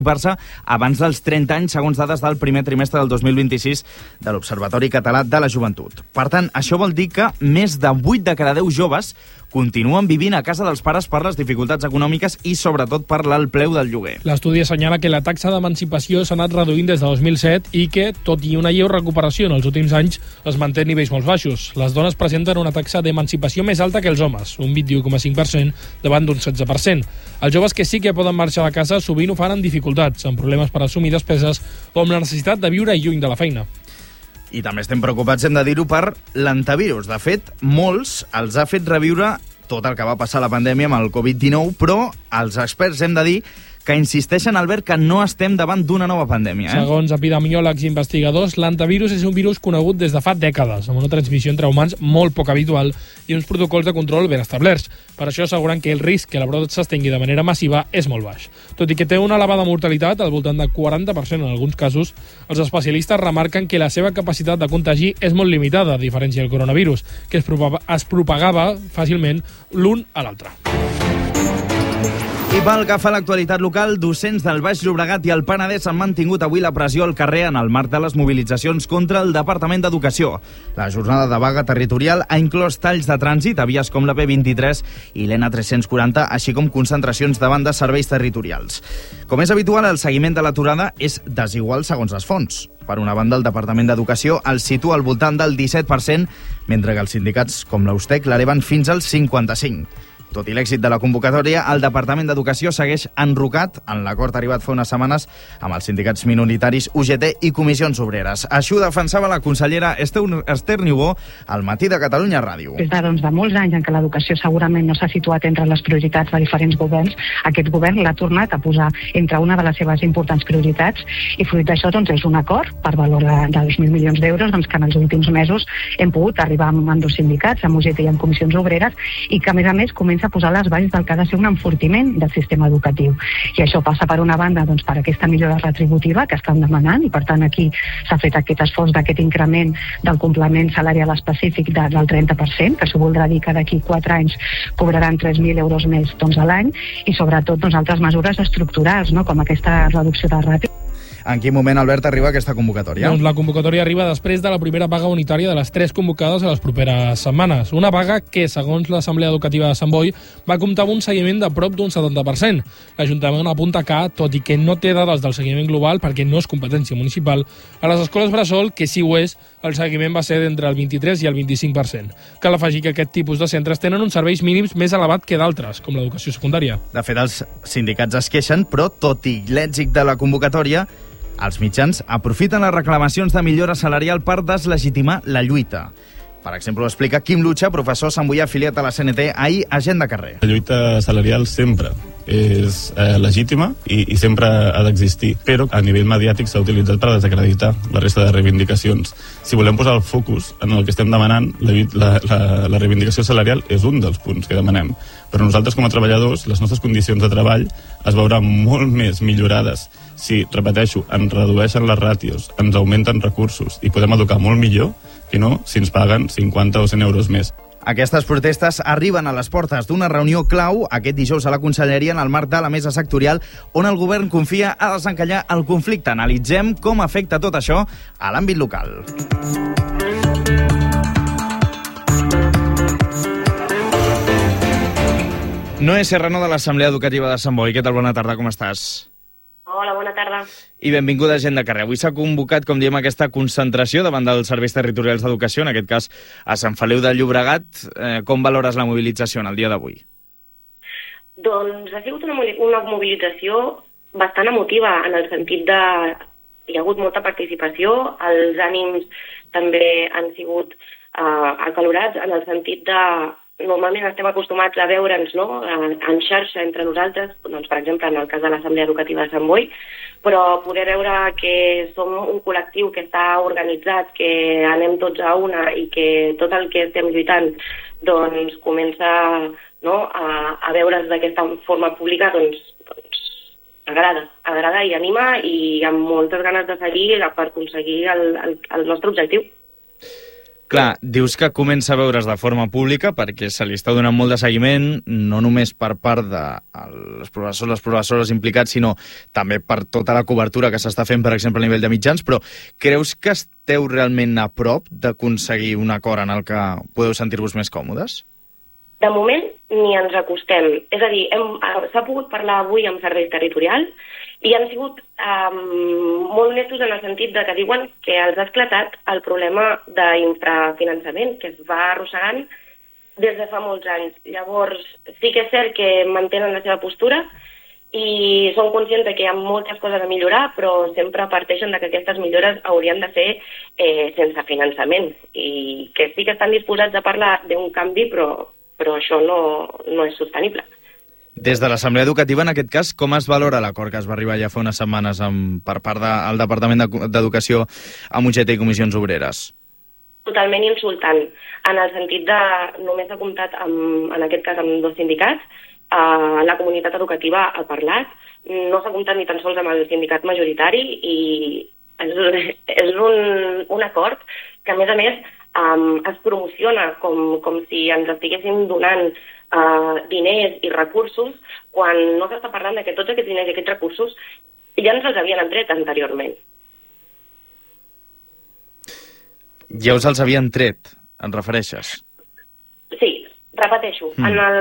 Barça abans dels 30 anys, segons dades del primer trimestre del 2026 de l'Observatori Català de la Joventut. Per tant, això vol dir que més de 8 de cada 10 joves continuen vivint a casa dels pares per les dificultats econòmiques i, sobretot, per l'alt preu del lloguer. L'estudi assenyala que la taxa d'emancipació s'ha anat reduint des de 2007 i que, tot i una lleu recuperació en els últims anys, es manté a nivells molt baixos. Les dones presenten una taxa d'emancipació més alta que els homes, un 21,5% davant d'un 16%. Els joves que sí que poden marxar de casa sovint ho fan amb dificultats, amb problemes per assumir despeses o amb la necessitat de viure lluny de la feina. I també estem preocupats, hem de dir-ho, per l'antivirus. De fet, molts els ha fet reviure tot el que va passar a la pandèmia amb el Covid-19, però els experts hem de dir que insisteixen, Albert, que no estem davant d'una nova pandèmia. Segons epidemiòlegs i investigadors, l'antivirus és un virus conegut des de fa dècades, amb una transmissió entre humans molt poc habitual i uns protocols de control ben establerts. Per això asseguren que el risc que la brot s'estengui de manera massiva és molt baix. Tot i que té una elevada mortalitat, al voltant de 40% en alguns casos, els especialistes remarquen que la seva capacitat de contagi és molt limitada, a diferència del coronavirus, que es propagava fàcilment l'un a l'altre. I pel que fa a l'actualitat local, docents del Baix Llobregat i el Penedès han mantingut avui la pressió al carrer en el marc de les mobilitzacions contra el Departament d'Educació. La jornada de vaga territorial ha inclòs talls de trànsit a vies com la P23 i l'N340, així com concentracions davant de serveis territorials. Com és habitual, el seguiment de l'aturada és desigual segons les fonts. Per una banda, el Departament d'Educació el situa al voltant del 17%, mentre que els sindicats com l'Austec l'eleven fins al 55%. Tot i l'èxit de la convocatòria, el Departament d'Educació segueix enrocat en l'acord arribat fa unes setmanes amb els sindicats minoritaris UGT i Comissions Obreres. Això defensava la consellera Esther Niubó al Matí de Catalunya Ràdio. Des de molts anys en què l'educació segurament no s'ha situat entre les prioritats de diferents governs, aquest govern l'ha tornat a posar entre una de les seves importants prioritats i fruit d'això és un acord per valor de 2.000 milions d'euros que en els últims mesos hem pogut arribar amb dos sindicats, amb UGT i amb Comissions Obreres, i que a més comença a posar les bases del que ha de ser un enfortiment del sistema educatiu. I això passa per una banda per aquesta millora retributiva que estan demanant i per tant aquí s'ha fet aquest esforç d'aquest increment del complement salarial específic del 30%, que això voldrà dir que d'aquí 4 anys cobraran 3.000 euros més a l'any i sobretot altres mesures estructurals, com aquesta reducció de ràtio. En quin moment, Albert, arriba aquesta convocatòria? La convocatòria arriba després de la primera vaga unitària de les 3 convocades a les properes setmanes. Una vaga que, segons l'Assemblea Educativa de Sant Boi, va comptar amb un seguiment de prop d'un 70%. L'Ajuntament apunta que, tot i que no té dades del seguiment global perquè no és competència municipal, a les escoles bressol, que sí ho és, el seguiment va ser d'entre el 23 i el 25%. Cal afegir que aquest tipus de centres tenen uns serveis mínims més elevat que d'altres, com l'educació secundària. De fet, els sindicats es queixen, però, tot i l'èxit de la convocatòria, els mitjans aprofiten les reclamacions de millora salarial per deslegitimar la lluita. Per exemple, ho explica Quim Lutxa, professor santboià afiliat a la CNT, ahir a Gent de Carrer. La lluita salarial sempre és legítima i sempre ha d'existir, però a nivell mediàtic s'ha utilitzat per desacreditar la resta de reivindicacions. Si volem posar el focus en el que estem demanant, la reivindicació salarial és un dels punts que demanem. Però nosaltres, com a treballadors, les nostres condicions de treball es veuran molt més millorades si, repeteixo, ens redueixen les ràtios, ens augmenten recursos i podem educar molt millor que no si ens paguen 50 o 100 euros més. Aquestes protestes arriben a les portes d'una reunió clau aquest dijous a la Conselleria en el marc de la mesa sectorial on el govern confia a desencallar el conflicte. Analitzem com afecta tot això a l'àmbit local. Noé Serrano, de l'Assemblea Educativa de Sant Boi. Què tal? Bona tarda, com estàs? Hola, bona tarda. I benvinguda a Gent de Carrer. Avui s'ha convocat, com diem, aquesta concentració davant dels serveis territorials d'educació, en aquest cas a Sant Feliu de Llobregat. Com valores la mobilització en el dia d'avui? Doncs ha sigut una mobilització bastant emotiva, en el sentit de... Hi ha hagut molta participació, els ànims també han sigut acalorats, en el sentit de... Normalment estem acostumats a veure'ns en xarxa entre nosaltres, per exemple, en el cas de l'Assemblea Educativa de Sant Boi, però poder veure que som un col·lectiu que està organitzat, que anem tots a una i que tot el que estem lluitant comença a veure's d'aquesta forma pública, agrada i anima i amb moltes ganes de seguir per aconseguir el nostre objectiu. Clar, dius que comença a veure's de forma pública perquè se li està donant molt de seguiment, no només per part de les professores implicats, sinó també per tota la cobertura que s'està fent, per exemple, a nivell de mitjans, però creus que esteu realment a prop d'aconseguir un acord en el que podeu sentir-vos més còmodes? De moment, ni ens acostem. És a dir, s'ha pogut parlar avui amb serveis territorials i han sigut molt honestos en el sentit de que diuen que els ha esclatat el problema d'infrafinançament que es va arrossegant des de fa molts anys. Llavors, sí que és cert que mantenen la seva postura i són conscients de que hi ha moltes coses a millorar, però sempre parteixen de que aquestes millores haurien de ser sense finançament i que sí que estan disposats a parlar d'un canvi, però això no és sostenible. Des de l'Assemblea Educativa, en aquest cas, com es valora l'acord que es va arribar ja fa unes setmanes per part del Departament d'Educació amb UGT i Comissions Obreres? Totalment insultant, en el sentit de només s'ha comptat, en aquest cas, amb 2 sindicats, la comunitat educativa ha parlat, no s'ha comptat ni tan sols amb el sindicat majoritari i és un acord que, a més, es promociona com si ens estiguessin donant diners i recursos quan no s'està parlant de que tots aquests diners i aquests recursos ja ens els havien entret anteriorment. Ja us els havien tret, en refereixes? Sí, repeteixo.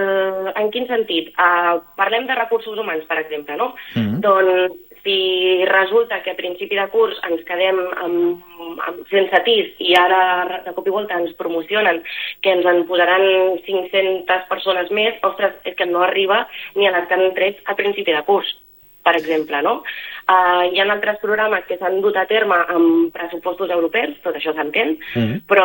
En quin sentit? Parlem de recursos humans, per exemple, no? Doncs si resulta que a principi de curs ens quedem sense TIS i ara de cop i volta ens promocionen que ens en posaran 500 persones més, ostres, és que no arriba ni a les que han tret a principi de curs, per exemple, no? Hi ha altres programes que s'han dut a terme amb pressupostos europeus, tot això s'entén, però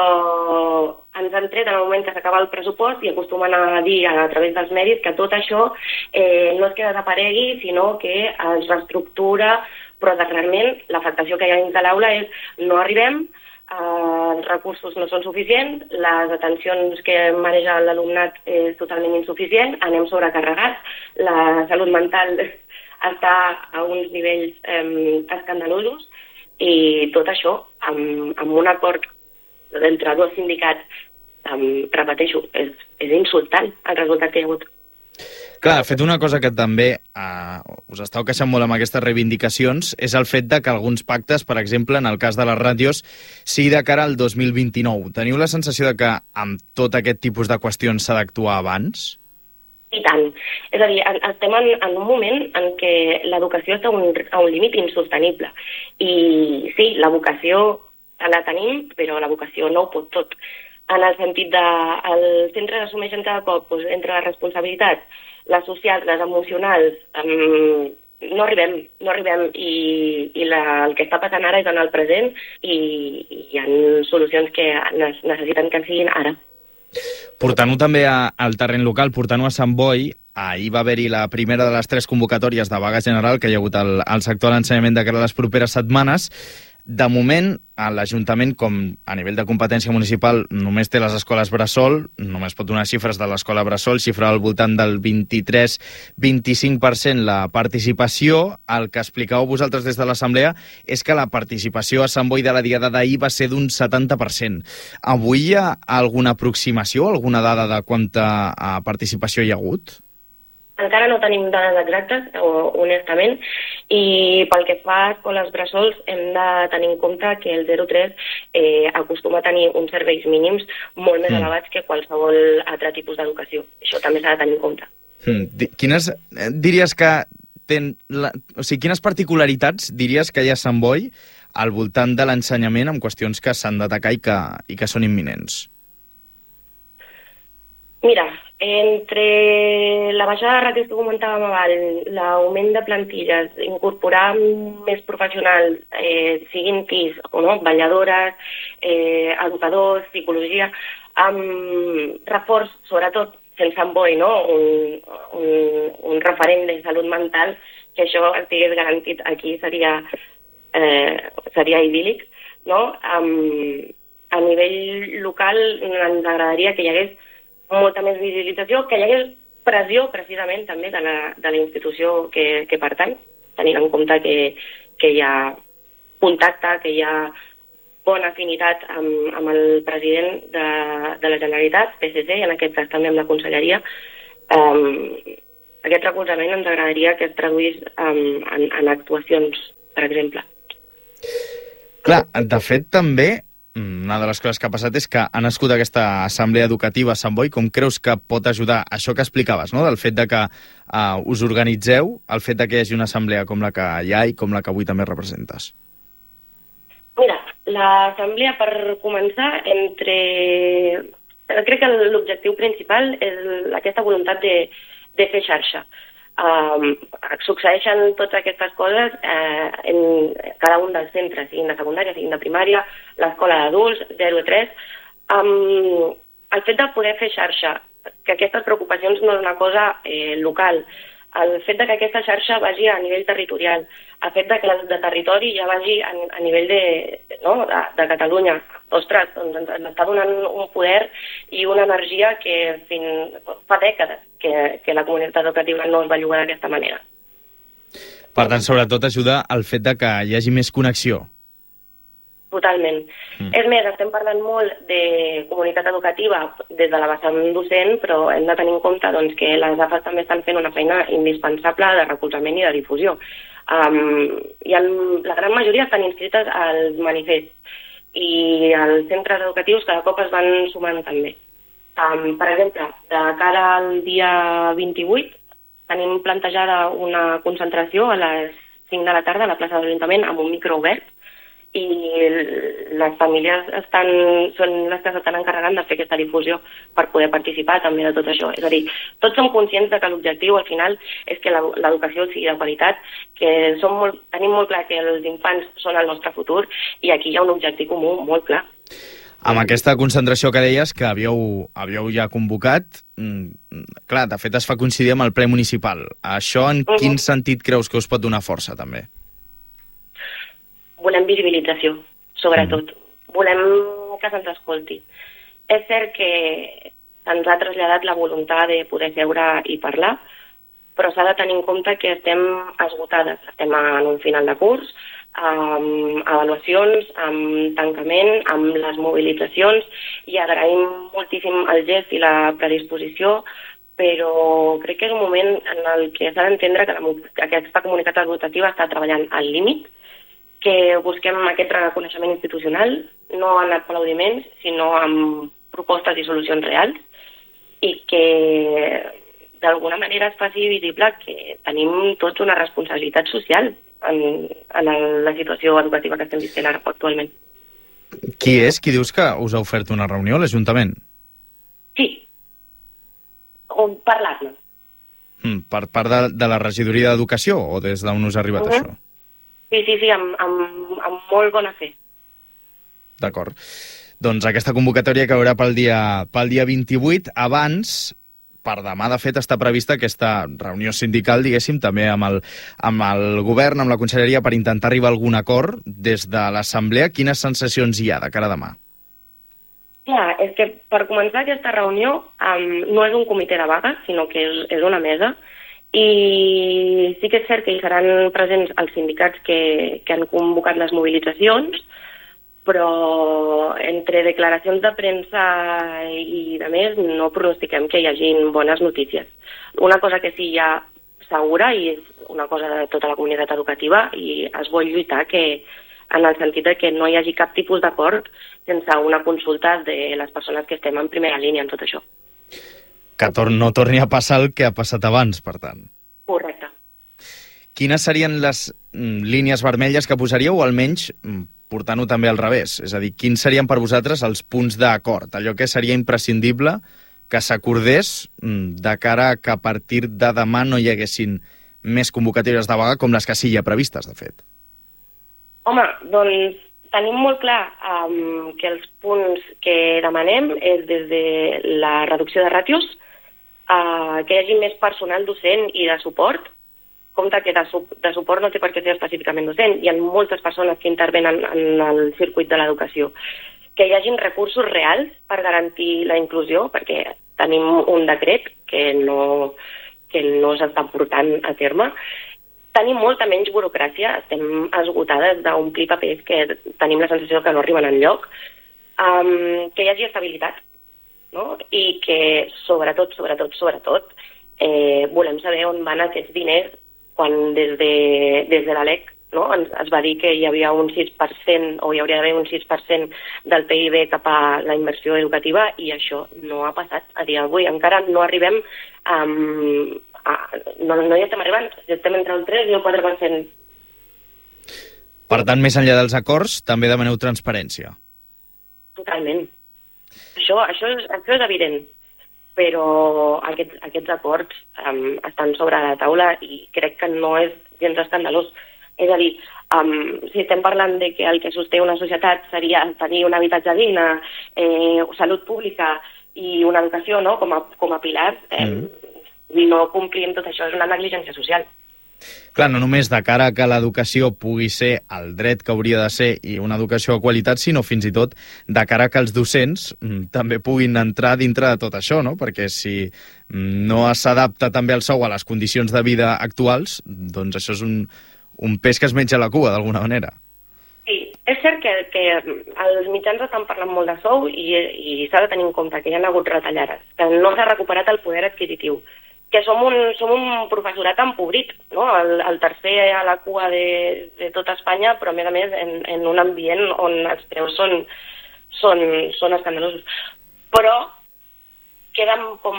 ens han tret en el moment que s'acaba el pressupost i acostumen a dir a través dels mèdics que tot això no és que desaparegui, sinó que es reestructura, però realment l'afectació que hi ha dins de l'aula és no arribem, els recursos no són suficients, les atencions que mereix l'alumnat és totalment insuficient, anem sobrecarregats, la salut mental està a uns nivells escandalosos i tot això amb un acord entre 2 sindicats, repeteixo, és insultant el resultat que hi ha hagut. Clar, de fet, una cosa que també us estàu queixant molt amb aquestes reivindicacions és el fet de que alguns pactes, per exemple, en el cas de les ràdios, sigui de cara al 2029. Teniu la sensació de que amb tot aquest tipus de qüestions s'ha d'actuar abans? I tant. És a dir, estem en un moment en què l'educació està a un límit insostenible. I sí, la vocació la tenim, però la vocació no ho pot tot. En el sentit de el centre assumeixen cada cop entre les responsabilitats, les socials, les emocionals, no arribem i el que està passant ara és en el present i hi ha solucions que necessiten que siguin ara. Portant-ho també al terreny local, portant-ho a Sant Boi, ahir va haver-hi la primera de les 3 convocatòries de vaga general que hi ha hagut al sector de l'ensenyament de cara a les properes setmanes. De moment, l'Ajuntament, com a nivell de competència municipal, només té les escoles bressol, només pot donar xifres de l'escola bressol, xifra al voltant del 23-25% la participació. El que explicàveu vosaltres des de l'Assemblea és que la participació a Sant Boi de la diada d'ahir va ser d'un 70%. Avui hi ha alguna aproximació, alguna dada de quanta participació hi ha hagut? Encara no tenim dades exactes, honestament, i pel que fa a escoles bressols hem de tenir en compte que el 03 acostuma a tenir uns serveis mínims molt més elevats que qualsevol altre tipus d'educació. Això també s'ha de tenir en compte. Quines diries que quines particularitats diries que hi ha a Sant Boi al voltant de l'ensenyament amb qüestions que s'han d'atacar i que són imminents? Mira, entre la baixada de ràtios que comentàvem abans, l'augment de plantilles, incorporar més professionals, siguin TIS o no, vetlladores, educadors, psicologia, amb reforç, sobretot, fent Sant Boi, no? un referent de salut mental, que això estigués garantit aquí seria idíl·lic, no? A nivell local ens agradaria que hi hagués molta més visibilització, que hi hagués pressió precisament també de la institució que pertany, tenint en compte que hi ha contacte, que hi ha bona afinitat amb el president de la Generalitat, PSC, i en aquest cas també amb la Conselleria. Aquest recolzament ens agradaria que es traduís en actuacions, per exemple. Clar, de fet, també, una de les coses que ha passat és que ha nascut aquesta assemblea educativa a Sant Boi. Com creus que pot ajudar això que explicaves, no? Del fet de que us organitzeu, el fet de que hi hagi una assemblea com la que hi ha i com la que avui també representes? Mira, l'assemblea, per començar, crec que l'objectiu principal és aquesta voluntat de fer xarxa. Succeeixen totes aquestes coses en cada un dels centres, siguin de secundària, siguin de primària, l'escola d'adults, 0 a 3. El fet de poder fer xarxa, que aquestes preocupacions no és una cosa local, el fet de que aquesta xarxa vagi a nivell territorial, el fet de que les de territori ja vagi a nivell de Catalunya. Ostres, doncs ens està donant un poder i una energia que fa dècades que la comunitat educativa no es va llogar d'aquesta manera. Per tant, sobretot ajuda el fet de que hi hagi més connexió. Totalment. És més, estem parlant molt de comunitat educativa des de la vessant docent, però hem de tenir en compte que les AFAs també estan fent una feina indispensable de recolzament i de difusió. La gran majoria estan inscrites als manifests i els centres educatius cada cop es van sumant també. Per exemple, de cara al dia 28 tenim plantejada una concentració a les 5 de la tarda a la plaça de l'Ajuntament amb un micro obert, i les famílies són les que s'estan encarregant de fer aquesta difusió per poder participar també de tot això. És a dir, tots som conscients de que l'objectiu al final és que l'educació sigui de qualitat, que tenim molt clar que els infants són el nostre futur i aquí hi ha un objectiu comú molt clar. Amb aquesta concentració que deies que havíeu ja convocat, clar, de fet es fa coincidir amb el ple municipal. Això en quin sentit creus que us pot donar força també? Volem visibilització, sobretot. Volem que se'ns escolti. És cert que ens ha traslladat la voluntat de poder seure i parlar, però s'ha de tenir en compte que estem esgotades. Estem en un final de curs, amb avaluacions, amb tancament, amb les mobilitzacions, i agraïm moltíssim el gest i la predisposició, però crec que és un moment en el que s'ha d'entendre que aquesta comunitat educativa està treballant al límit, que busquem aquest reconeixement institucional, no en aplaudiments, sinó amb propostes i solucions reals, i que d'alguna manera es faci visible que tenim tots una responsabilitat social en la situació educativa que estem vivint ara actualment. Qui és? Qui dius que us ha ofert una reunió, l'Ajuntament? Sí. Parlar-ne. Per part de la regidoria d'Educació o des d'on us ha arribat això? Sí, amb molt bona fe. D'acord. Doncs aquesta convocatòria que hi haurà pel dia 28. Abans, per demà, de fet, està prevista aquesta reunió sindical, diguéssim, també amb el govern, amb la Conselleria, per intentar arribar a algun acord des de l'Assemblea. Quines sensacions hi ha de cara a demà? Clar, és que per començar aquesta reunió no és un comitè de vaga, sinó que és una mesa. I sí que és cert que hi seran presents els sindicats que han convocat les mobilitzacions, però entre declaracions de premsa i de més no pronostiquem que hi hagin bones notícies. Una cosa que sí hi ha segura, i és una cosa de tota la comunitat educativa, i es vol lluitar en el sentit de que no hi hagi cap tipus d'acord sense una consulta de les persones que estem en primera línia en tot això. Que no torni a passar el que ha passat abans, per tant. Correcte. Quines serien les línies vermelles que posaríeu, o almenys portant-ho també al revés? És a dir, quins serien per vosaltres els punts d'acord? Allò que seria imprescindible que s'acordés de cara a que a partir de demà no hi haguessin més convocatòries de vaga com les que sí hi ha previstes, de fet. Home, doncs tenim molt clar que els punts que demanem és des de la reducció de ràtios, que hi hagi més personal docent i de suport. Compte que de suport no té per què ser específicament docent. Hi ha moltes persones que intervenen en el circuit de l'educació. Que hi hagin recursos reals per garantir la inclusió, perquè tenim un decret que no s'està portant a terme, tenim molta menys burocràcia, estem esgotades d'omplir papers que tenim la sensació que no arriben enlloc, que hi hagi estabilitat, no? I que, sobretot, volem saber on van aquests diners quan des de l'ALEC, no? Es va dir que hi havia un 6% o hi hauria d'haver un 6% del PIB cap a la inversió educativa i això no ha passat a dia d'avui. Encara no arribem no hi estem arribant, estem entre el 3 i el 4%. Per tant, més enllà dels acords, també demaneu transparència. Totalment. Això és evident, però aquests acords estan sobre la taula i crec que no és gens escandalós. És a dir, si estem parlant de que el que sosté una societat seria tenir un habitatge digne, salut pública i una educació, no?, com a pilars, i no complir amb tot això és una negligència social. Clar, no només de cara a que l'educació pugui ser el dret que hauria de ser i una educació de qualitat, sinó fins i tot de cara a que els docents també puguin entrar dintre de tot això, no? Perquè si no s'adapta també el sou a les condicions de vida actuals, doncs això és un peix que es menja la cua, d'alguna manera. Sí, és cert que els mitjans estan parlant molt de sou i s'ha de tenir en compte que hi ha hagut retallades, que no s'ha recuperat el poder adquisitiu, que som un professorat empobrit, no? El tercer a la cua de tota Espanya, però a més en un ambient on els preus són escandalosos. Però queda com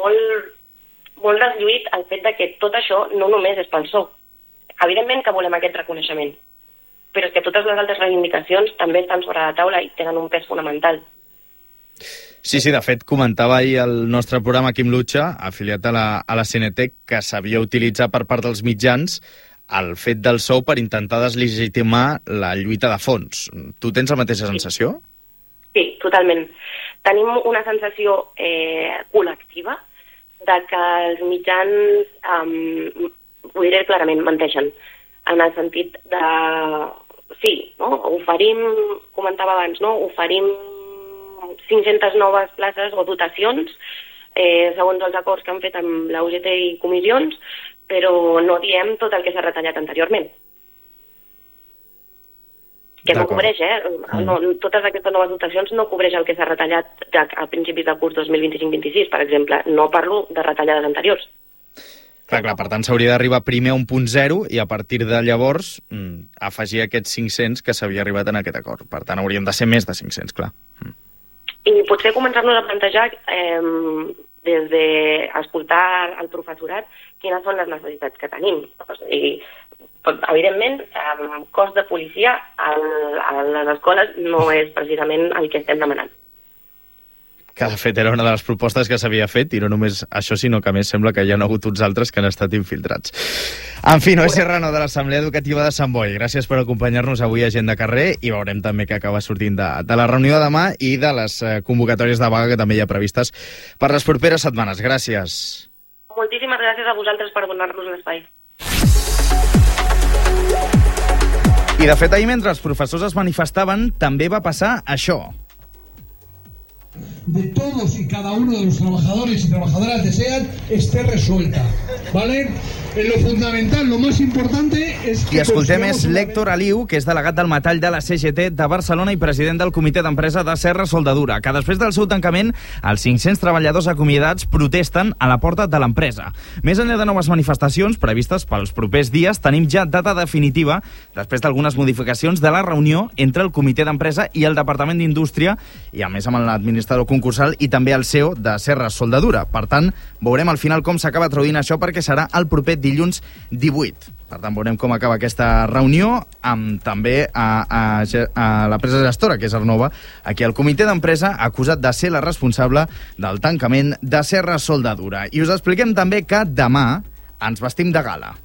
molt deslluït el fet de que tot això no només és pel sou. Evidentment que volem aquest reconeixement, però és que totes les altres reivindicacions també estan sobre la taula i tenen un pes fonamental. Sí, de fet, comentava ahir el nostre programa Quim Lutxa, afiliat a la CNT, que s'havia utilitzat per part dels mitjans el fet del sou per intentar deslegitimar la lluita de fons. Tu tens la mateixa sensació? Sí, totalment. Tenim una sensació col·lectiva de que els mitjans, ho diré clarament, menteixen, en el sentit de... Sí, no? Oferim, comentava abans, no? Oferim 500 noves places o dotacions, segons els acords que han fet amb la UGT i comissions, però no diem tot el que s'ha retallat anteriorment. Que no cobreix, no, totes aquestes noves dotacions no cobreix el que s'ha retallat a principis del curs 2025-26, per exemple. No parlo de retallades anteriors. Clar, per tant s'hauria d'arribar primer a un punt zero i a partir de llavors afegir aquests 500 que s'havia arribat en aquest acord. Per tant, hauríem de ser més de 500, clar. I potser començar-nos a plantejar, des d'escoltar el professorat, quines són les necessitats que tenim. O sigui, evidentment, cos de policia a les escoles no és precisament el que estem demanant. Que de fet era una de les propostes que s'havia fet, i no només això, sinó que a més sembla que hi ha hagut uns altres que han estat infiltrats. En fi, Noé Serrano, de l'Assemblea Educativa de Sant Boi, gràcies per acompanyar-nos avui a Gent de Carrer, i veurem també què acaba sortint de la reunió de demà i de les convocatòries de vaga que també hi ha previstes per les properes setmanes. Gràcies. Moltíssimes gràcies a vosaltres per donar-nos l'espai. I de fet, ahir, mentre els professors es manifestaven, també va passar això. De todos y cada uno de los trabajadores y trabajadoras de SEAT esté resuelta, ¿vale? En lo fundamental, lo más importante es que... I escoltem és l'Héctor Aliu, que és delegat del metall de la CGT de Barcelona i president del comitè d'empresa de Serra Soldadura, que després del seu tancament, els 500 treballadors acomiadats protesten a la porta de l'empresa. Més enllà de noves manifestacions previstes pels propers dies, tenim ja data definitiva després d'algunes modificacions de la reunió entre el comitè d'empresa i el Departament d'Indústria, i a més amb l'administrador concursal i també el CEO de Serra Soldadura. Per tant, veurem al final com s'acaba traduint això, perquè serà el proper dilluns 18. Per tant, veurem com acaba aquesta reunió amb també a l'empresa gestora, que és Arnova, aquí el comitè d'empresa acusat de ser la responsable del tancament de Serra Soldadura. I us expliquem també que demà ens vestim de gala.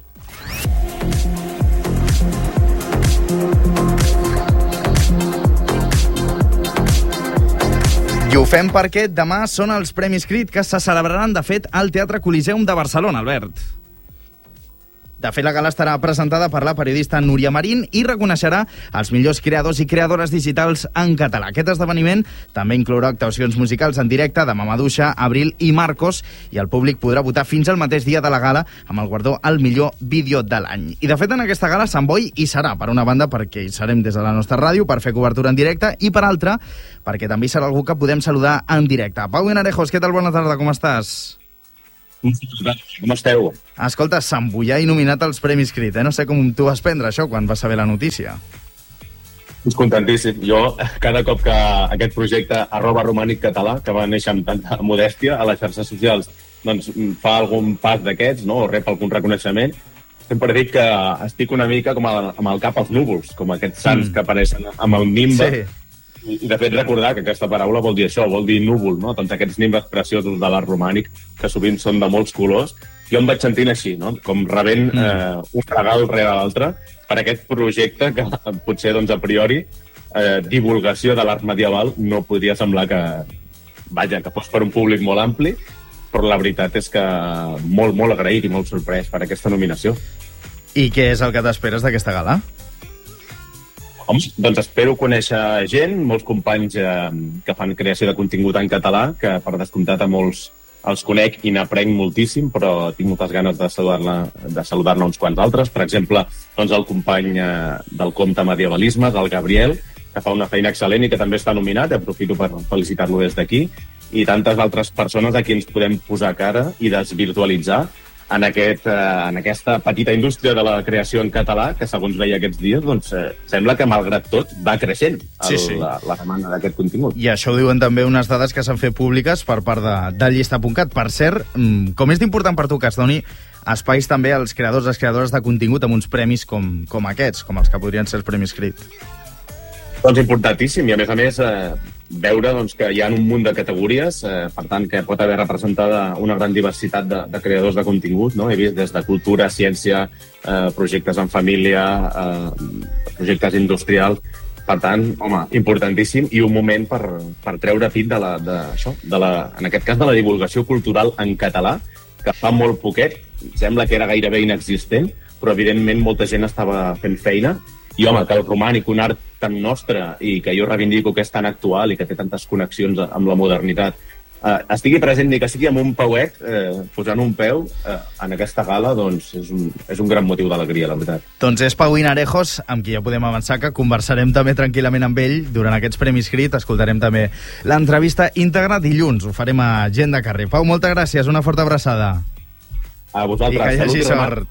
I ho fem perquè demà són els Premis Crit, que se celebraran, de fet, al Teatre Coliseum de Barcelona, Albert. De fet, la gala estarà presentada per la periodista Núria Marín i reconeixerà els millors creadors i creadores digitals en català. Aquest esdeveniment també inclourà actuacions musicals en directe de Mamaduixa, Abril i Marcos, i el públic podrà votar fins al mateix dia de la gala amb el guardó al millor vídeo de l'any. I de fet, en aquesta gala Sant Boi hi serà, per una banda perquè hi serem des de la nostra ràdio per fer cobertura en directe, i per altra perquè també hi serà algú que podem saludar en directe. Pau Vinarejos, què tal? Bona tarda, com estàs? Com esteu? Escolta, Sant Boià i nominat als Premis Crit, No sé com tu vas prendre això quan vas saber la notícia. És contentíssim. Jo, cada cop que aquest projecte @romànic-català, que va néixer amb tanta modèstia a les xarxes socials, doncs fa algun pas d'aquests, no? O rep algun reconeixement, sempre dic que estic una mica com amb el cap als núvols, com aquests sants que apareixen amb el nimbe. Sí. I de fet recordar que aquesta paraula vol dir això, vol dir núvol, no? Doncs aquests nimbes preciosos de l'art romànic, que sovint són de molts colors. Jo em vaig sentint així, no? Com rebent un regal rere l'altre per aquest projecte que potser, doncs, a priori, divulgació de l'art medieval no podria semblar que fos per un públic molt ampli, però la veritat és que molt, molt agraït i molt sorprès per aquesta nominació. I què és el que t'esperes d'aquesta gala? Home, doncs espero conèixer gent, molts companys que fan creació de contingut en català, que per descomptat a molts els conec i n'aprenc moltíssim, però tinc moltes ganes de saludar-ne uns quants altres. Per exemple, doncs el company del Compte Medievalismes, el Gabriel, que fa una feina excel·lent i que també està nominat, aprofito per felicitar-lo des d'aquí, i tantes altres persones a qui ens podem posar cara i desvirtualitzar en aquesta petita indústria de la creació en català, que segons veia aquests dies, doncs sembla que malgrat tot va creixent la demanda d'aquest contingut. I això ho diuen també unes dades que s'han fet públiques per part de Llista.cat. Per cert, com és d'important per tu que es doni espais també als creadors, les creadores de contingut amb uns premis com aquests, com els que podrien ser els Premis Crit? Doncs importantíssim, i a més veure doncs, que hi ha un munt de categories, per tant que pot haver representada una gran diversitat de creadors de contingut, no? He vist des de cultura, ciència, projectes en família, projectes industrials. Per tant, home, importantíssim, i un moment per treure pit en aquest cas de la divulgació cultural en català, que fa molt poquet, sembla que era gairebé inexistent, però evidentment molta gent estava fent feina. I home, que el romànic, un art tan nostre i que jo reivindico que és tan actual i que té tantes connexions amb la modernitat, estigui present ni que sigui amb un pauet, posant un peu en aquesta gala, doncs és un gran motiu d'alegria, la veritat. Doncs és Pau Vinarejos, amb qui ja podem avançar que conversarem també tranquil·lament amb ell durant aquests Premis Crit. Escoltarem també l'entrevista íntegra dilluns. Ho farem a Gent de Carrer. Pau, moltes gràcies, una forta abraçada. A vosaltres. I que hi hagi sort.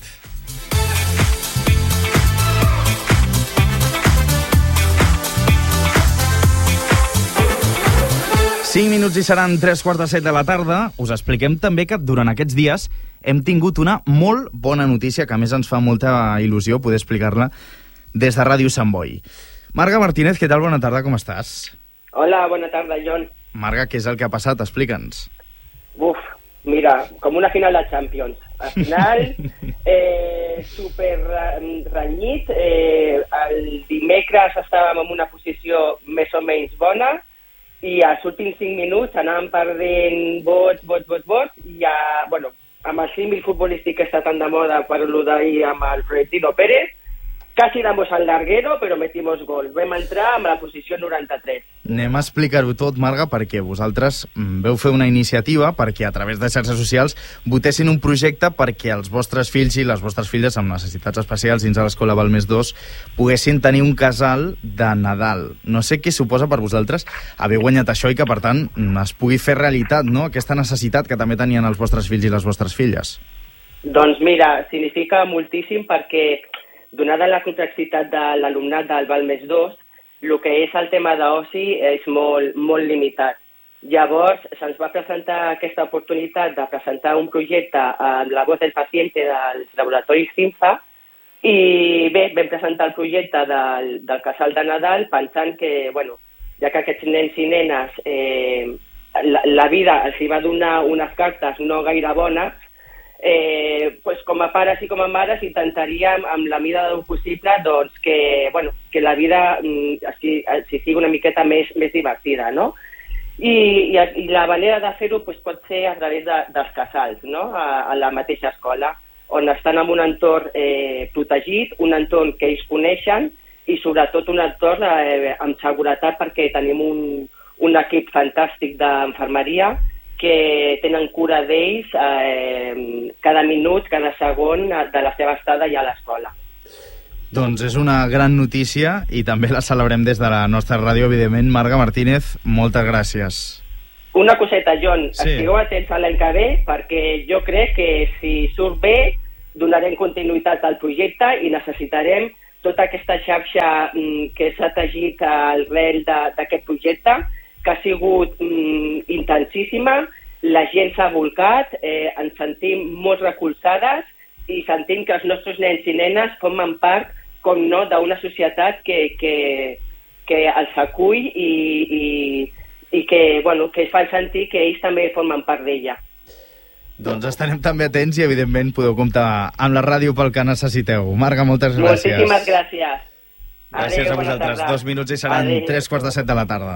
5 minuts i seran 3:45 de la tarda. Us expliquem també que durant aquests dies hem tingut una molt bona notícia, que a més ens fa molta il·lusió poder explicar-la des de Ràdio Sant Boi. Marga Martínez, què tal? Bona tarda, com estàs? Hola, bona tarda, Jon. Marga, què és el que ha passat? Explica'ns. Mira, com una final de Champions. Al final, super renyit. El dimecres estàvem en una posició més o menys bona, i als últims 5 minuts anàvem perdent vots, i ja, amb el símil futbolístic que està tan de moda, parlo d'ahir amb el Florentino Pérez, quasi damos al larguero, però metimos gol. Vam entrar amb la posició 93. Anem a explicar-ho tot, Marga, perquè vosaltres veu fer una iniciativa perquè a través de xarxes socials votessin un projecte perquè els vostres fills i les vostres filles amb necessitats especials dins de l'escola Balmes 2 poguessin tenir un casal de Nadal. No sé què suposa per vosaltres haver guanyat això i que, per tant, es pugui fer realitat, no?, aquesta necessitat que també tenien els vostres fills i les vostres filles. Doncs mira, significa moltíssim perquè, donada la complexitat de l'alumnat del Balmes 2, el que és el tema d'oci és molt, molt limitat. Llavors, se'ns va presentar aquesta oportunitat de presentar un projecte amb la voz del paciente dels laboratoris CINFA, i bé, vam presentar el projecte del casal de Nadal pensant que, ja que aquests nens i nenes la vida els va donar unes cartes no gaire bones, com a pares i com a mares intentaríem, amb la mida del possible, doncs que la vida sigui una miqueta més divertida, no? I la manera de fer-ho pot ser a través dels casals, no?, a la mateixa escola, on estan en un entorn protegit, un entorn que ells coneixen i sobretot un entorn amb seguretat perquè tenim un equip fantàstic d'infermeria que tenen cura d'ells cada minut, cada segon de la seva estada ja a l'escola. Doncs és una gran notícia i també la celebrem des de la nostra ràdio, evidentment. Marga Martínez, moltes gràcies. Una coseta, John, sí. Estigueu atents a l'any que ve perquè jo crec que si surt bé donarem continuïtat al projecte i necessitarem tota aquesta xarxa que s'ha tegit arrel d'aquest projecte, que ha sigut intensíssima, la gent s'ha volcat, ens sentim molt recolzades i sentim que els nostres nens i nenes formen part, com no, d'una societat que els acull i que es fan sentir que ells també formen part d'ella. Doncs estarem també atents i, evidentment, podeu comptar amb la ràdio pel que necessiteu. Marga, moltes gràcies. Moltíssimes gràcies. Gràcies a vosaltres. 2 minuts i seran 7:45 de la tarda.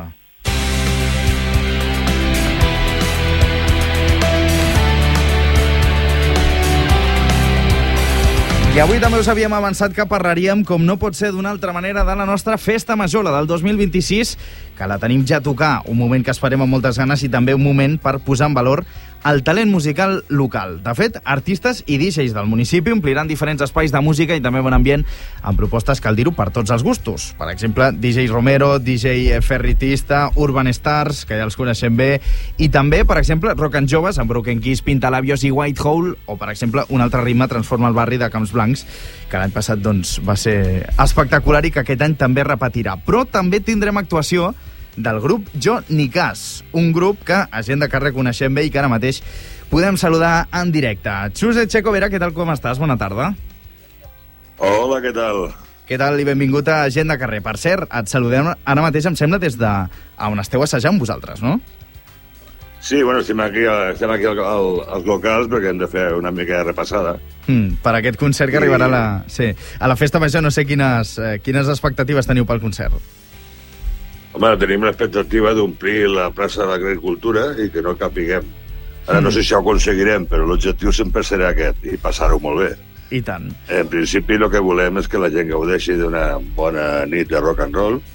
I avui també us havíem avançat que parlaríem, com no pot ser d'una altra manera, de la nostra festa major, la del 2026, que la tenim ja a tocar, un moment que esperem amb moltes ganes i també un moment per posar en valor el talent musical local. De fet, artistes i DJs del municipi ompliran diferents espais de música i també bon ambient amb propostes, cal dir-ho, per tots els gustos. Per exemple, DJ Romero, DJ Ferritista, Urban Stars, que ja els coneixem bé, i també, per exemple, Rock and Joves amb Broken Kiss, Pintalabios i White Hole, o, per exemple, un altre ritme transforma el barri de Camps Blancs, que l'any passat doncs, va ser espectacular i que aquest any també repetirà. Però també tindrem actuació del grup Jo Ni Cas, un grup que a Gent de Carrer coneixem bé i que ara mateix podem saludar en directe. Xus Echecovera, què tal, com estàs? Bona tarda. Hola, què tal? Què tal i benvingut a Gent de Carrer. Per cert, et saludem ara mateix, em sembla, des de on esteu assajant vosaltres, no? Sí, bueno, estem aquí als locals perquè hem de fer una mica de repassada. Per aquest concert que arribarà a la festa major, no sé quines expectatives teniu pel concert. Home, tenim l'expectativa d'omplir la plaça de l'Agricultura i que no capiguem. Ara no sé si ho aconseguirem, però l'objectiu sempre serà aquest, i passar-ho molt bé. I tant. En principi, el que volem és que la gent gaudeixi d'una bona nit de rock and roll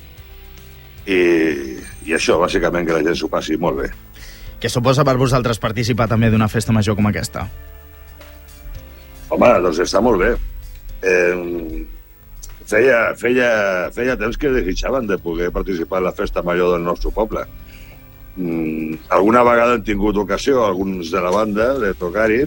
i això, bàsicament, que la gent s'ho passi molt bé. Què suposa per vosaltres participar també d'una festa major com aquesta? Home, doncs està molt bé. Feia temps que desitjaven de poder participar en la festa major del nostre poble. Alguna vegada hem tingut ocasió, alguns de la banda, de tocar-hi,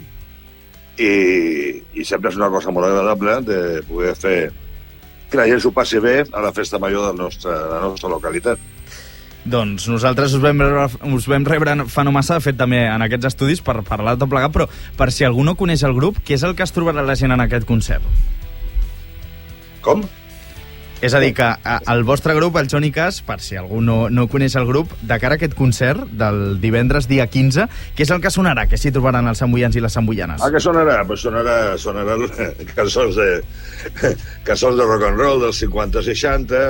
i sempre és una cosa molt agradable de poder fer que la gent s'ho passi bé a la festa major de la nostra localitat. Doncs nosaltres us vam rebre fa no massa, de fet també en aquests estudis, per parlar tot plegat, però per si algú no coneix el grup, què és el que es trobarà la gent en aquest concert? Com? És a dir, que el vostre grup, el Jo Ni Cas, per si algú no coneix el grup, de cara a aquest concert del divendres dia 15, què és el que sonarà? Què s'hi trobaran els samboians i les samboianes? Què sonarà? Pues sonarà cançons de rock and roll dels 50-60,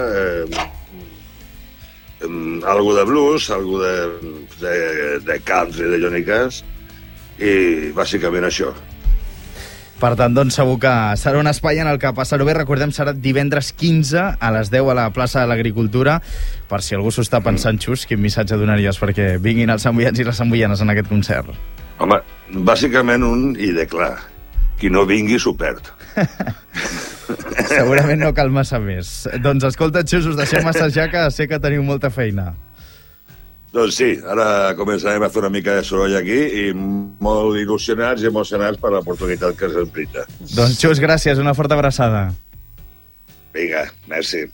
algo de blues, algo de country de Jo Ni Cas, i bàsicament això. Per tant, doncs segur que serà un espai en el que passar-ho bé. Recordem, serà divendres 15 a les 10 a la plaça de l'Agricultura. Per si algú s'ho està pensant, Xus, quin missatge donaries perquè vinguin els samboians i les samboianes en aquest concert? Home, bàsicament un i de clar. Qui no vingui s'ho perd. Segurament no cal massa més. Doncs escolta, Xus, us deixem assajar, que sé que teniu molta feina. Doncs sí, ara començarem a fer una mica de soroll aquí i molt il·lusionats i emocionats per l'oportunitat que ens brinda. Doncs, Xus, gràcies, una forta abraçada. Vinga, merci.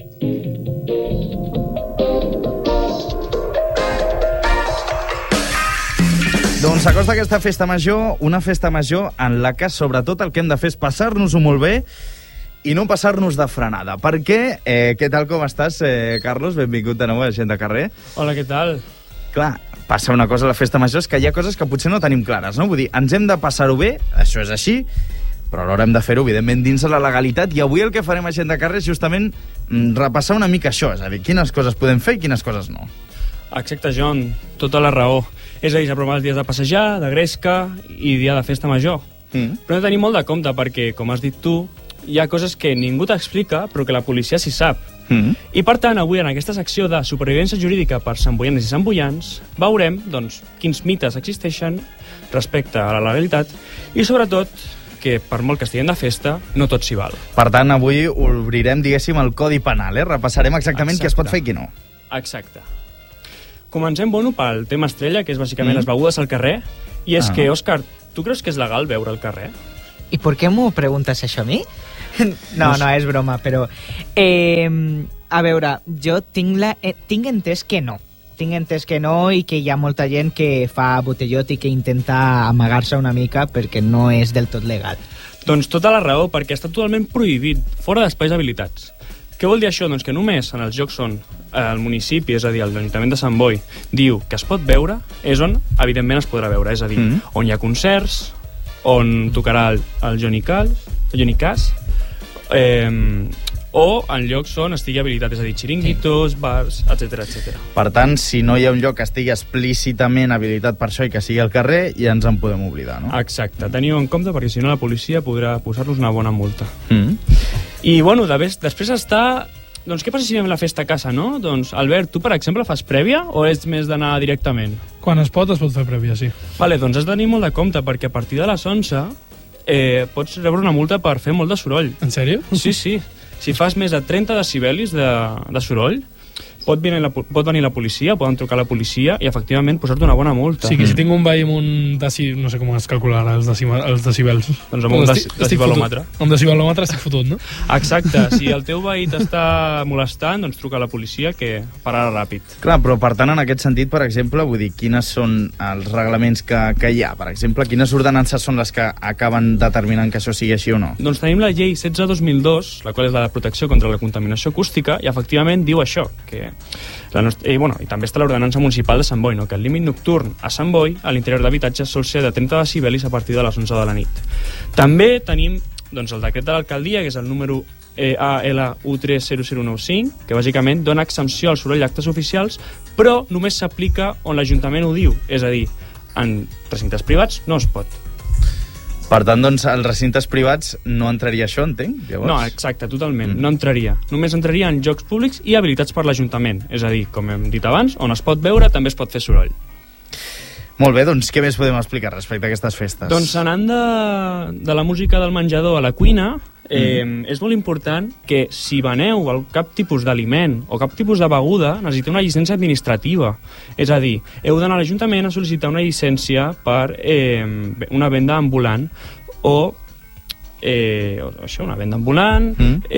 Doncs s'acosta aquesta festa major, una festa major en la que sobretot el que hem de fer és passar-nos-ho molt bé i no passar-nos de frenada. Per què? Què tal, com estàs, Carlos? Benvingut de nou a Gent de Carrer. Hola, què tal? Clar, passa una cosa a la festa major, és que hi ha coses que potser no tenim clares, no? Vull dir, ens hem de passar-ho bé, això és així, però alhora hem de fer-ho, evidentment, dins de la legalitat, i avui el que farem a Gent de Carrer és justament repassar una mica això, és a dir, quines coses podem fer i quines coses no. Exacte, John, tota la raó. És a dir, s'aproven els dies de passejar, de gresca i dia de festa major. Però hem de tenir molt de compte perquè, com has dit tu, hi ha coses que ningú t'explica però que la policia sí sap. I per tant, avui en aquesta secció de supervivència jurídica per santboianes i santboians veurem doncs, quins mites existeixen respecte a la legalitat i sobretot que per molt que estiguem de festa, no tot s'hi val. Per tant, avui obrirem, diguéssim, el Codi Penal, Repassarem exactament què es pot fer i què no. Exacte. Comencem, bueno, pel tema estrella, que és bàsicament les begudes al carrer, i és que, Òscar, tu creus que és legal beure al carrer? ¿Y por qué me preguntas això a mi? No, és broma, però... a veure, jo tinc entès que no. Tinc entès que no i que hi ha molta gent que fa botellot i que intenta amagar-se una mica perquè no és del tot legal. Doncs tota la raó, perquè està totalment prohibit, fora d'espais habilitats. Què vol dir això? Doncs que només en els llocs on el municipi, és a dir, l'Ajuntament de Sant Boi, diu que es pot beure, és on, evidentment, es podrà beure. És a dir, on hi ha concerts, on tocarà el Johnny Cash, o en llocs on estigui habilitat, és a dir, xiringuitos, bars, etc. Per tant, si no hi ha un lloc que estigui explícitament habilitat per això i que sigui al carrer, ja ens en podem oblidar, no? Exacte, teniu en compte perquè si no la policia podrà posar-nos una bona multa. I, bueno, després està... Doncs què passa si anem a la festa a casa, no? Doncs, Albert, tu, per exemple, fas prèvia o ets més d'anar directament? Quan es pot fer prèvia, sí. Vale, doncs has de tenir molt de compte, perquè a partir de les 11 pots rebre una multa per fer molt de soroll. En sèrio? Sí. Si fas més de 30 decibelis de soroll, pot venir la policia, poden trucar a la policia i efectivament posar-te una bona multa. Sí, que si tinc un veí amb un no sé com es calcularà els decibels. Doncs amb un decibelòmetre. Amb decibelòmetre estic fotut, no? Exacte, si el teu veí t'està molestant, doncs truca a la policia que pararà ràpid. Clar, però per tant, en aquest sentit, per exemple, vull dir, quines són els reglaments que hi ha? Per exemple, quines ordenances són les que acaben determinant que això sigui així o no? Doncs tenim la llei 16/2002, la qual és la de protecció contra la contaminació acústica, i efectivament diu això, que i també està l'ordenança municipal de Sant Boi, no? Que el límit nocturn a Sant Boi, a l'interior d'habitatges, sol ser de 30 decibelis a partir de les 11 de la nit. També tenim doncs, el decret de l'alcaldia, que és el número ALU30095, que bàsicament dona exempció al soroll d'actes oficials, però només s'aplica on l'Ajuntament ho diu, és a dir, en recintes privats no es pot. Per tant, doncs, als recintes privats no entraria això, entenc? Llavors... No, exacte, totalment, no entraria. Només entraria en llocs públics i habilitats per l'Ajuntament. És a dir, com hem dit abans, on es pot veure també es pot fer soroll. Molt bé, doncs què més podem explicar respecte a aquestes festes? Doncs anant de la música del menjador a la cuina, és molt important que si veneu cap tipus d'aliment o cap tipus de beguda, necessiteu una llicència administrativa. És a dir, heu d'anar a l'Ajuntament a sol·licitar una llicència per una venda ambulant o una venda ambulant,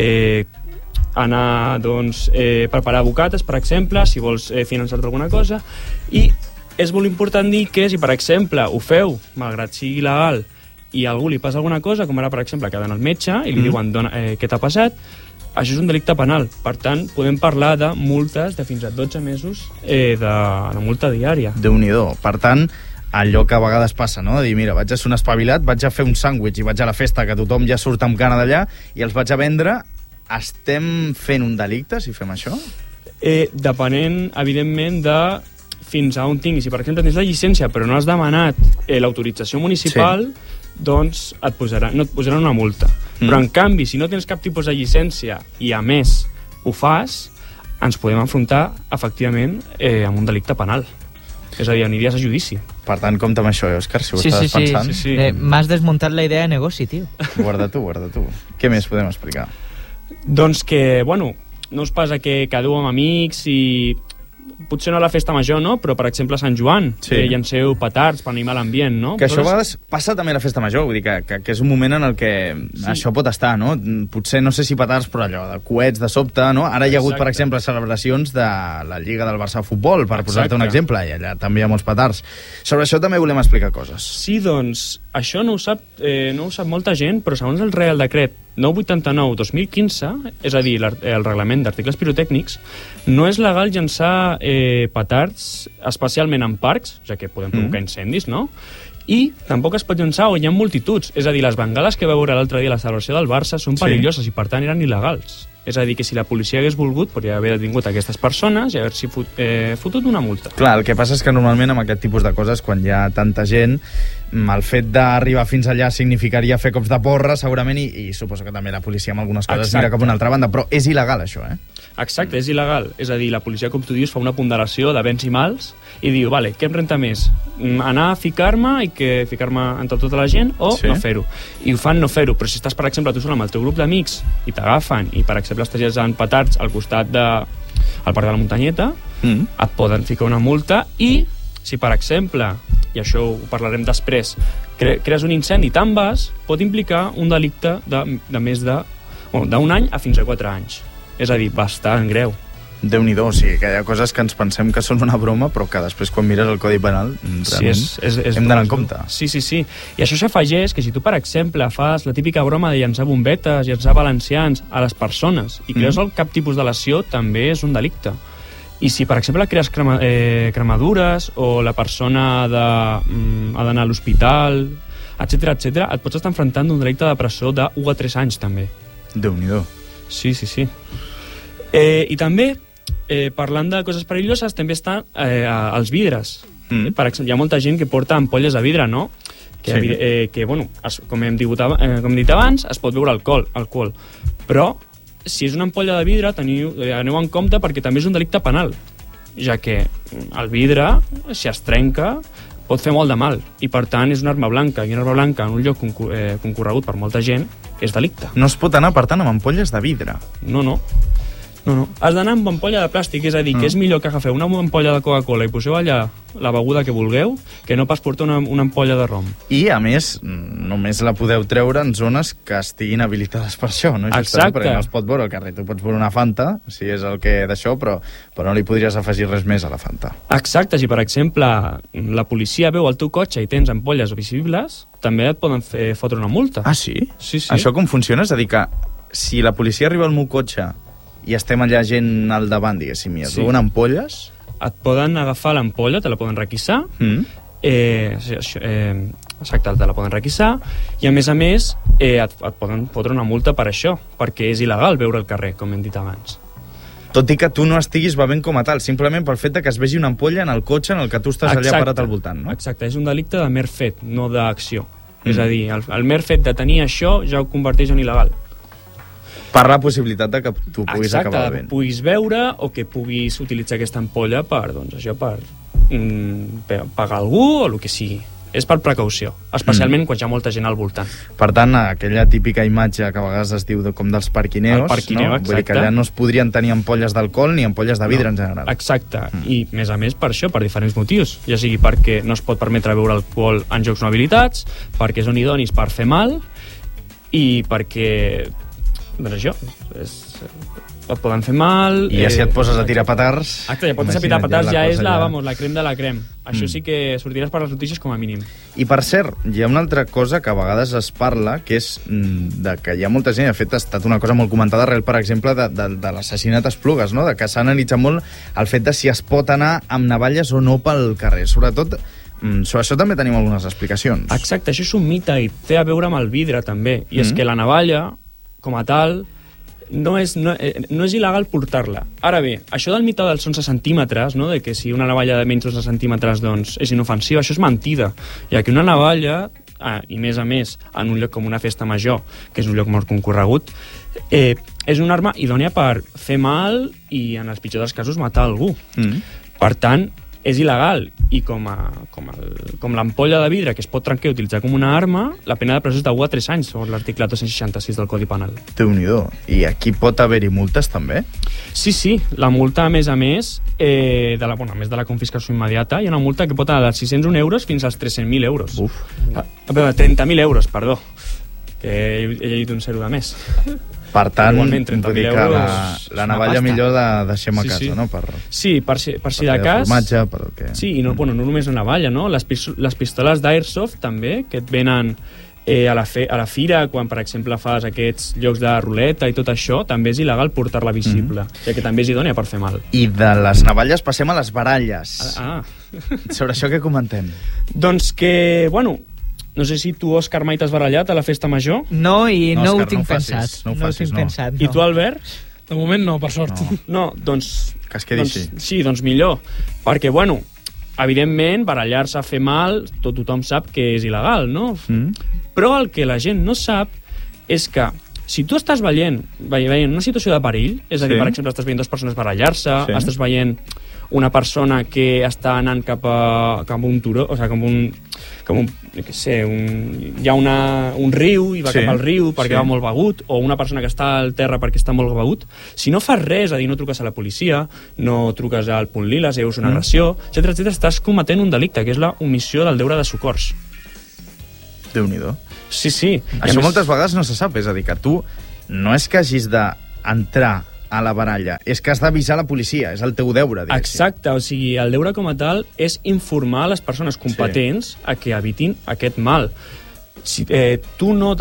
anar, doncs, preparar bocates, per exemple, si vols finançar-te alguna cosa, i és molt important dir que si, per exemple, ho feu, malgrat sigui il·legal, i a algú li passa alguna cosa, com ara, per exemple, que ha d'anar al metge i li diuen què t'ha passat, això és un delicte penal. Per tant, podem parlar de multes de fins a 12 mesos de multa diària. Déu-n'hi-do. Per tant, allò que a vegades passa, no? De dir, mira, vaig a ser un espavilat, vaig a fer un sàndwich i vaig a la festa que tothom ja surt amb gana d'allà i els vaig a vendre. Estem fent un delicte si fem això? Depenent, evidentment, de fins a on tinguis. Si, per exemple, tens la llicència però no has demanat l'autorització municipal, doncs no et posaran una multa. Però, en canvi, si no tens cap tipus de llicència i, a més, ho fas, ens podem enfrontar, efectivament, amb un delicte penal. És a dir, aniries a judici. Per tant, compta amb això, Òscar, si ho estaves pensant. Sí. M'has desmuntat la idea de negoci, tio. Guarda tu. Què més podem explicar? Doncs que, bueno, no us passa que quedeu amb amics i... Potser no a la festa major, no? Però, per exemple, a Sant Joan, llanceu petards per animar l'ambient, no? Que això a vegades passa també a la festa major, vull dir que és un moment en el que això pot estar, no? Potser, no sé si petards, però allò, de coets de sobte, no? Ara hi ha hagut, per exemple, celebracions de la Lliga del Barça de Futbol, per posar-te un exemple, i allà també hi ha molts petards. Sobre això també volem explicar coses. Sí, doncs, això no ho sap molta gent, però segons el Real Decret 989/2015, és a dir, el reglament d'articles pirotècnics, no és legal llançar petards, especialment en parcs, ja que podem provocar incendis, no? I tampoc es pot llançar on hi ha multituds. És a dir, les bengales que va veure l'altre dia a la celebració del Barça són perilloses i, per tant, eren il·legals. És a dir, que si la policia hagués volgut, podria haver detingut aquestes persones i haver-s'hi fotut una multa. Clar, el que passa és que normalment amb aquest tipus de coses, quan hi ha tanta gent, el fet d'arribar fins allà significaria fer cops de porra, segurament, i suposo que també la policia amb algunes coses mira cap a una altra banda, però és il·legal, això, Exacte, és il·legal. És a dir, la policia, com tu dius, fa una ponderació de béns i mals i diu, vale, què em renta més? Anar a ficar-me i ficar-me entre tota la gent o no fer-ho? I ho fan no fer-ho, però si estàs, per exemple, tu sol amb el teu grup d'amics i t'agafen i, per exemple, estàs llançant petards al costat del Parc de la Muntanyeta, et poden ficar una multa i, si, per exemple, i això ho parlarem després, crees un incendi i te'n vas, pot implicar un delicte de més d'un any a fins a 4 anys. És a dir, bastant greu. Déu-n'hi-do, o sigui, que hi ha coses que ens pensem que són una broma, però que després, quan mires el Codi Penal, realment hem d'anar en compte. Sí. I això s'afegeix que si tu, per exemple, fas la típica broma de llançar bombetes, llançar valencians a les persones i creus cap tipus de lesió, també és un delicte. I si, per exemple, crees cremadures o la persona ha d'anar a l'hospital, etc, et pots estar enfrontant d'un delicte de presó de 1 a 3 anys, també. Déu-n'hi-do. Sí. I també, parlant de coses perilloses, també estan els vidres. Per exemple, hi ha molta gent que porta ampolles de vidre, no? Que bueno, com hem dit abans, es pot beure alcohol. Però, si és una ampolla de vidre, aneu en compte perquè també és un delicte penal, ja que el vidre, si es trenca, pot fer molt de mal, i per tant és una arma blanca, i una arma blanca en un lloc concorregut per molta gent és delicte. No es pot anar, per tant, amb ampolles de vidre? No. Has d'anar amb ampolla de plàstic, és a dir, que és millor que agafeu una ampolla de Coca-Cola i poseu allà la beguda que vulgueu, que no pas portar una ampolla de rom. I, a més, només la podeu treure en zones que estiguin habilitades per això, no? Exacte. Perquè no es pot veure al carrer. Tu pots veure una Fanta, si és el que d'això, però no li podries afegir res més a la Fanta. Exacte. Si, per exemple, la policia veu el teu cotxe i tens ampolles visibles, també et poden fotre una multa. Ah, sí? Sí. Això com funciona? És a dir, que si la policia arriba al meu cotxe i estem allà gent al davant, diguéssim, i et veuen ampolles... Et poden agafar l'ampolla, te la poden requisar, exacte, te la poden requisar, i a més et poden fotre una multa per això, perquè és il·legal veure al carrer, com hem dit abans. Tot i que tu no estiguis bevent com a tal, simplement pel fet que es vegi una ampolla en el cotxe en el que tu estàs allà parat al voltant, no? Exacte, és un delicte de mer fet, no d'acció. És a dir, el mer fet de tenir això ja ho converteix en il·legal. Per la possibilitat de que tu puguis acabar bevent. Que puguis beure o que puguis utilitzar aquesta ampolla per pagar algú o el que sigui. És per precaució, especialment quan hi ha molta gent al voltant. Per tant, aquella típica imatge que a vegades es diu com dels parquineos, no? Vull dir que allà no es podrien tenir ampolles d'alcohol ni ampolles de vidre en general. Exacte, i més a més per això, per diferents motius. Ja sigui perquè no es pot permetre beure alcohol en llocs no habilitats, perquè són idonis per fer mal, i perquè... doncs això, et poden fer mal... I ja si et poses a tirar petards... Exacte, ja pots a tirar petards, ja és la crem de la crem. Això sí que sortiràs per les notícies com a mínim. I per cert, hi ha una altra cosa que a vegades es parla, que és de que hi ha molta gent, de fet ha estat una cosa molt comentada arrel, per exemple, de l'assassinat a Esplugues, no? De que s'ha analitzat molt el fet de si es pot anar amb navalles o no pel carrer. Sobretot, sobre això també tenim algunes explicacions. Exacte, això és un mite i té a veure amb el vidre també. I és que la navalla, com a tal, no és il·legal portar-la. Ara bé, això del mite dels 11 centímetres, no? De que si una navalla de menys 11 centímetres doncs, és inofensiva, això és mentida. Ja que una navalla, i més a més, en un lloc com una festa major, que és un lloc molt concorregut, és una arma idònia per fer mal i, en els pitjors dels casos, matar algú. Per tant, és il·legal, i com l'ampolla de vidre que es pot trencar i utilitzar com una arma, la pena de presó és de 1 a 3 anys, segons l'article 266 del Codi Penal. Déu-n'hi-do. I aquí pot haver-hi multes, també? Sí. La multa, a més, a més de la confiscació immediata, hi ha una multa que pot anar de 601 euros fins als 300.000 euros. 30.000 euros, perdó. Que he llegit un 0 de més. Per tant, vull dir que la navalla millor deixem a casa, no? Sí, per si de cas... formatge, per el que... Sí, i no només la navalla, no? Les pistoles d'Airsoft, també, que et venen a la fira, quan, per exemple, fas aquests llocs de ruleta i tot això, també és il·legal portar-la visible, ja que també és idònia per fer mal. I de les navalles passem a les baralles. Sobre això què comentem? Doncs que, no sé si tu, Òscar, mai t'has barallat a la festa major. No, i no ho tinc pensat. No ho tinc pensat. I tu, Albert? De moment no, per sort. No, doncs... Que es quedi així. Sí, doncs millor. Perquè, bueno, evidentment, barallar-se a fer mal, tothom sap que és il·legal, no? Però el que la gent no sap és que si tu estàs veient una situació de perill, és a dir, per exemple, estàs veient dues persones barallar-se, estàs veient una persona que està anant cap a un turó, o sigui, què sé, hi ha un riu i va cap al riu perquè va molt begut, o una persona que està al terra perquè està molt begut, si no fas res, és a dir, no truques a la policia, no truques al punt lila, si veus una agressió, etc., estàs cometent un delicte, que és la omissió del deure de socors. Déu-n'hi-do. Sí. Això moltes vegades no se sap, és a dir, que tu no és que hagis d'entrar a la baralla, és que has d'avisar la policia, és el teu deure, diguéssim. Exacte, o sigui, el deure com a tal és informar les persones competents a que evitin aquest mal. Si, tu no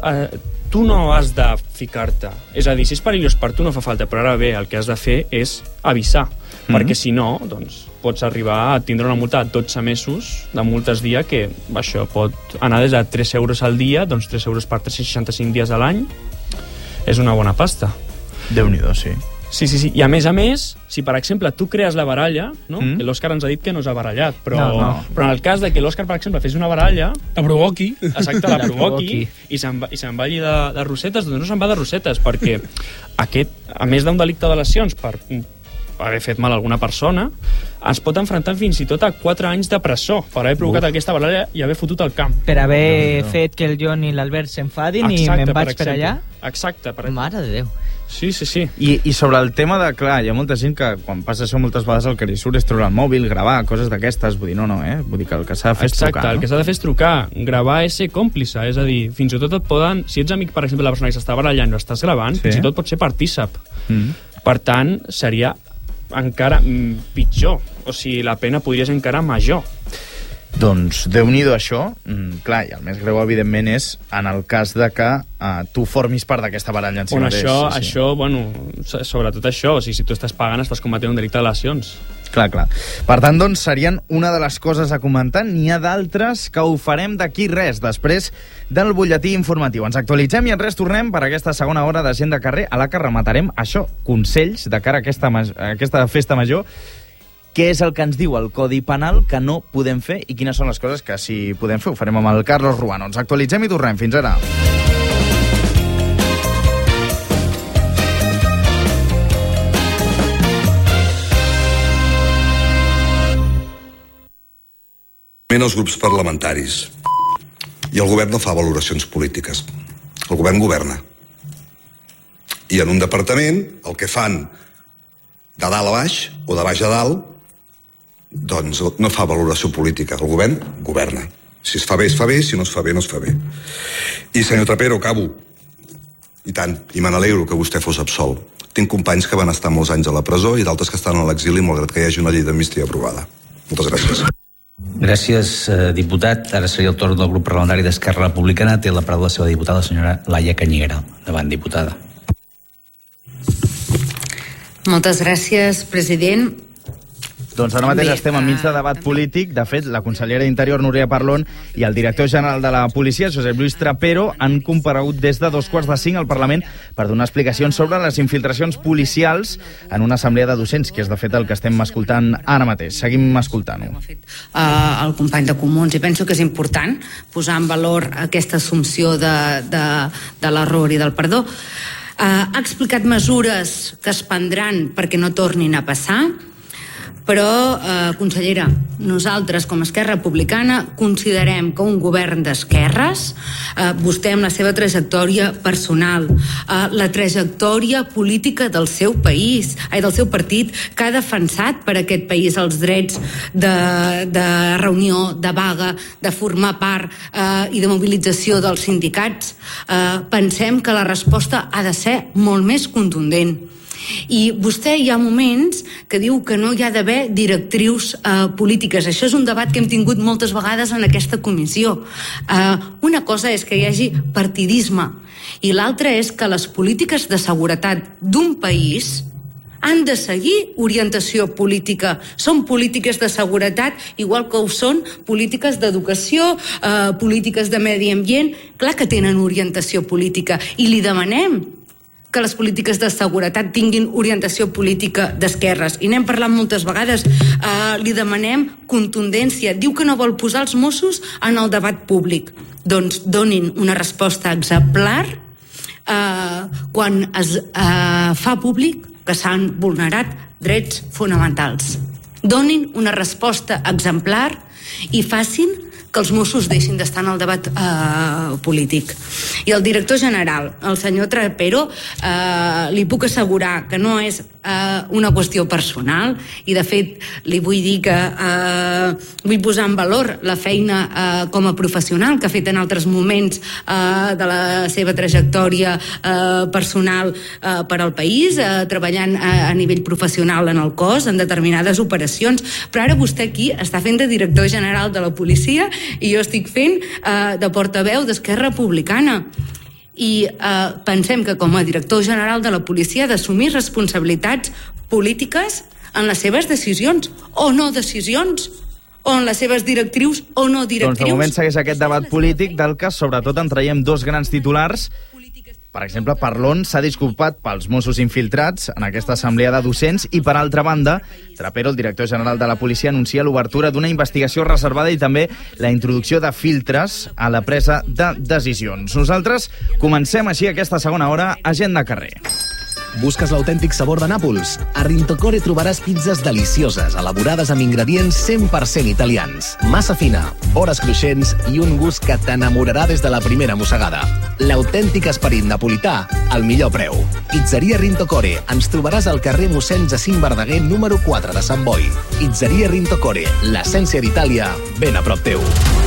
has de ficar-te, és a dir, si és perillós per tu no fa falta, però ara bé, el que has de fer és avisar, perquè si no, doncs, pots arribar a tindre una multa de 12 mesos de multes dia, que això pot anar des de 3 euros al dia, doncs 3 euros per 365 dies a l'any, és una bona pasta. Déu-n'hi-do, sí. Sí. I a més, si per exemple tu crees la baralla, no? L'Òscar ens ha dit que no s'ha barallat, però en el cas de que l'Òscar, per exemple, fes una baralla... La provoqui. Exacte, la provoqui i se'n vagi de rosetes, doncs no se'n va de rosetes, perquè aquest, a més d'un delicte de lesions per haver fet mal a alguna persona, es pot enfrontar fins i tot a 4 anys de presó per haver provocat aquesta baralla i haver fotut el camp. Per haver fet que el John i l'Albert s'enfadin i me'n vaig per allà? Exacte. Mare de Déu. Sí. I sobre el tema de, clar, hi ha molta gent que quan passa això moltes vegades el que li surt és treure el mòbil, gravar, coses d'aquestes, vull dir, vull dir que el que s'ha de fer és trucar. Exacte, el que s'ha de fer és trucar, gravar és ser còmplice, és a dir, fins i tot et poden, si ets amic, per exemple, la persona que s'està barallant o estàs gravant, fins i tot pot ser partícip. Per tant, seria encara pitjor, o sigui, la pena podria ser encara major. Doncs Déu-n'hi-do això, clar, i el més greu evidentment és en el cas de que tu formis part d'aquesta baralla en si mateix. Això, bueno, sobretot això, o sigui, si tu estàs pagant estàs cometent un delicte de lesions. Clar. Per tant, doncs, serien una de les coses a comentar. N'hi ha d'altres que ho farem d'aquí res, després del butlletí informatiu. Ens actualitzem i en res tornem per aquesta segona hora de Gent de Carrer, a la que rematarem això, consells de cara a aquesta festa major. Què és el que ens diu el Codi Penal que no podem fer i quines són les coses que sí podem fer? Ho farem amb el Carlos Ruano. Ens actualitzem i tornem. Fins ara. Els grups parlamentaris i el govern no fa valoracions polítiques. El govern governa. I en un departament el que fan de dalt a baix o de baix a dalt doncs no fa valoració política. El govern governa. Si es fa bé, si no es fa bé, no es fa bé. I, senyor Trapero, acabo. I tant, i me n'alegro que vostè fos absolt. Tinc companys que van estar molts anys a la presó i d'altres que estan a l'exili malgrat que hi hagi una llei d'amnistia aprovada. Moltes gràcies. Gràcies, diputat. Ara seria el torn del grup parlamentari d'Esquerra Republicana. Té la paraula la seva diputada, la senyora Laia Cañiguera. Endavant, diputada. Moltes gràcies, president. Doncs ara mateix estem enmig de debat polític. De fet, la consellera d'Interior, Núria Parlon, i el director general de la policia, Josep Lluís Trapero, han comparegut des de 2:45 al Parlament per donar explicacions sobre les infiltracions policials en una assemblea de docents, que és de fet el que estem escoltant ara mateix. Seguim escoltant-ho. El company de Comuns, i penso que és important posar en valor aquesta assumpció de l'error i del perdó. Ha explicat mesures que es prendran perquè no tornin a passar, però, consellera, nosaltres com a Esquerra Republicana considerem que un govern d'esquerres, vostè amb la seva trajectòria personal, la trajectòria política del seu país, del seu partit, que ha defensat per aquest país els drets de reunió, de vaga, de formar part i de mobilització dels sindicats, pensem que la resposta ha de ser molt més contundent. I vostè hi ha moments que diu que no hi ha d'haver directrius polítiques. Això és un debat que hem tingut moltes vegades en aquesta comissió. Una cosa és que hi hagi partidisme i l'altra és que les polítiques de seguretat d'un país han de seguir orientació política. Són polítiques de seguretat, igual que ho són polítiques d'educació, polítiques de medi ambient. Clar que tenen orientació política i li demanem que les polítiques de seguretat tinguin orientació política d'esquerres. I n'hem parlat moltes vegades. Li demanem contundència. Diu que no vol posar els Mossos en el debat públic. Doncs donin una resposta exemplar quan es fa públic que s'han vulnerat drets fonamentals. Donin una resposta exemplar i facin que els Mossos deixin d'estar en el debat polític. I el director general, el senyor Trapero, li puc assegurar que no és una qüestió personal i, de fet, li vull dir que vull posar en valor la feina com a professional que ha fet en altres moments de la seva trajectòria personal per al país, treballant a nivell professional en el cos, en determinades operacions, però ara vostè aquí està fent de director general de la policia i jo estic fent de portaveu d'Esquerra Republicana. I pensem que com a director general de la policia ha d'assumir responsabilitats polítiques en les seves decisions o no decisions, o en les seves directrius o no directrius. Doncs de moment segueix aquest debat polític del que sobretot en traiem dos grans titulars. Per exemple, Parlon s'ha disculpat pels Mossos infiltrats en aquesta assemblea de docents i, per altra banda, Trapero, el director general de la policia, anuncia l'obertura d'una investigació reservada i també la introducció de filtres a la presa de decisions. Nosaltres comencem així aquesta segona hora a Gent de Carrer. Busques l'autèntic sabor de Nàpols? A Rintocore trobaràs pizzas delicioses, elaborades amb ingredients 100% italians. Massa fina, vores cruixents i un gust que t'enamorarà des de la primera mossegada. L'autèntic esperit napolità al millor preu. Pizzeria Rintocore. Ens trobaràs al carrer mossèn Jacint Verdaguer, número 4 de Sant Boi. Pizzeria Rintocore. L'essència d'Itàlia ben a prop teu.